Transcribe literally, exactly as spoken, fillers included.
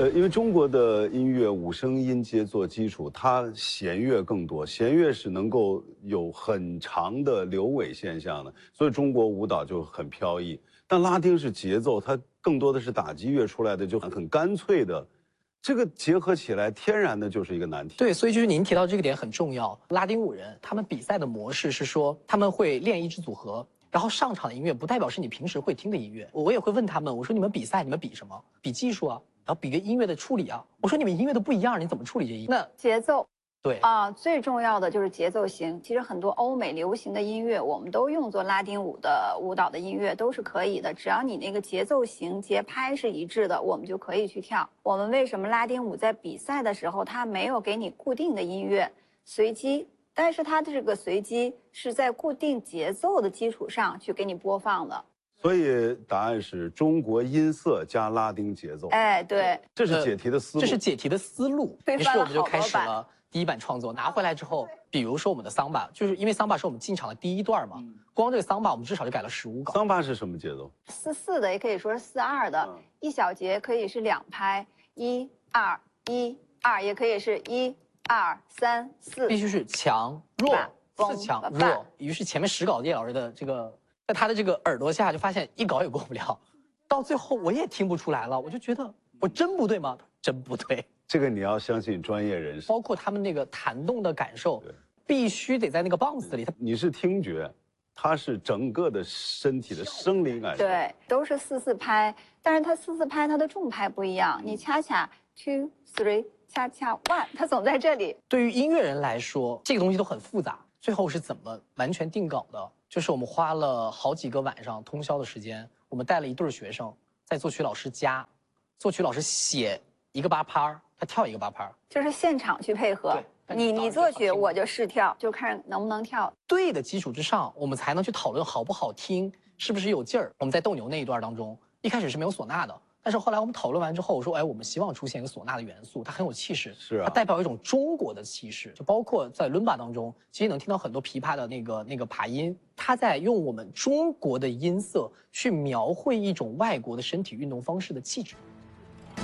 呃，因为中国的音乐五声音阶做基础，它弦乐更多，弦乐是能够有很长的流尾现象的，所以中国舞蹈就很飘逸。但拉丁是节奏，它更多的是打击乐出来的，就很很干脆的。这个结合起来，天然的就是一个难题。 对，所以就是您提到这个点很重要。拉丁舞人他们比赛的模式是说，他们会练一支组合，然后上场的音乐不代表是你平时会听的音乐。我也会问他们，我说你们比赛，你们比什么？比技术啊，然后比个音乐的处理啊。我说你们音乐都不一样，你怎么处理这音？那节奏。 对啊，最重要的就是节奏型。其实很多欧美流行的音乐，我们都用作拉丁舞的舞蹈的音乐都是可以的，只要你那个节奏型、节拍是一致的，我们就可以去跳。我们为什么拉丁舞在比赛的时候，它没有给你固定的音乐，随机，但是它的这个随机是在固定节奏的基础上去给你播放的。 所以答案是中国音色加拉丁节奏。 哎，对， 这是解题的思路。 这是解题的思路。 推于是我们就翻了好多开始了。第一版创作拿回来之后，比如说我们的桑巴，就是因为桑巴是我们进场的第一段嘛，嗯、光这个桑巴我们至少就改了十五稿。 桑巴是什么节奏？ 四四的也可以说是四二的，嗯、一小节可以是两拍，一二一二，也可以是一二三四， 必须是强弱四强弱。于是前面十稿叶老师的这个，在他的这个耳朵下就发现一稿也过不了，到最后我也听不出来了，我就觉得我真不对吗？真不对。 这个你要相信专业人士， 包括他们那个弹动的感受，必须得在那个 bounce 里。 你是听觉，它是整个的身体的生理感受。 对，都是四四拍，但是它四四拍它的重拍不一样。你恰恰 two three 恰恰 one， 它总在这里。 对于音乐人来说，这个东西都很复杂。最后是怎么完全定稿的？就是我们花了好几个晚上通宵的时间，我们带了一对学生，在作曲老师家，作曲老师写一个八拍。他跳一个八拍， 就是现场去配合。你你作曲，我就试跳，就看能不能跳。 对的基础之上，我们才能去讨论好不好听，是不是有劲儿。我们在斗牛那一段当中，一开始是没有唢呐的，但是后来我们讨论完之后，我说，哎，我们希望出现一个唢呐的元素，它很有气势， 是啊， 它代表一种中国的气势。就包括在伦巴当中，其实能听到很多琵琶的那个那个爬音，它在用我们中国的音色去描绘一种外国的身体运动方式的气质。